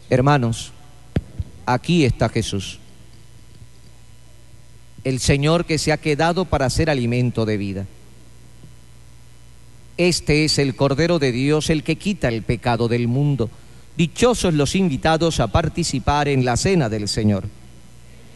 Hermanos, aquí está Jesús, el Señor que se ha quedado para ser alimento de vida. Este es el Cordero de Dios, el que quita el pecado del mundo. Dichosos los invitados a participar en la cena del Señor.